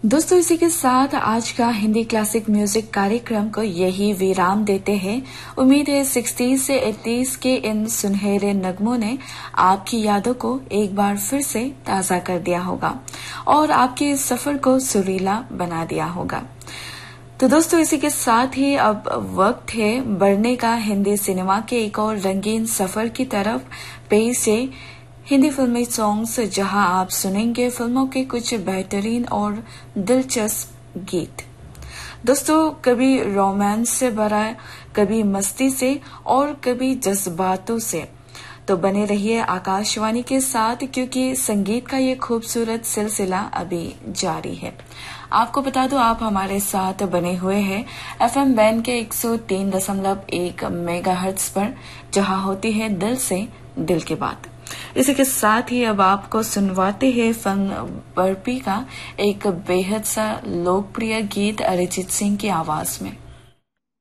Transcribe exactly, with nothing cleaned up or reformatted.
दोस्तों, इसी के साथ आज का हिंदी क्लासिक म्यूजिक कार्यक्रम को यही विराम देते हैं। उम्मीद है सिक्सटीज से एटीज के इन सुनहरे नगमों ने आपकी यादों को एक बार फिर से ताजा कर दिया होगा और आपके इस सफर को सुरीला बना दिया होगा। तो दोस्तों, इसी के साथ ही अब वक्त है बढ़ने का हिंदी सिनेमा के एक और रंगीन सफर की तरफ। पेश है हिंदी फिल्मी सॉन्ग्स, जहां आप सुनेंगे फिल्मों के कुछ बेहतरीन और दिलचस्प गीत। दोस्तों, कभी रोमांस से भरा, कभी मस्ती से और कभी जज्बातों से। तो बने रहिए आकाशवाणी के साथ, क्योंकि संगीत का ये खूबसूरत सिलसिला अभी जारी है। आपको बता दूं, आप हमारे साथ बने हुए हैं एफएम बैंड के एक सौ तीन दशमलव एक मेगाहर्ट्ज पर, जहां होती है दिल से दिल की बात। इसी के साथ ही अब आपको सुनवाते हैं फिल्म बर्फी का एक बेहद सा लोकप्रिय गीत अरिजीत सिंह की आवाज में।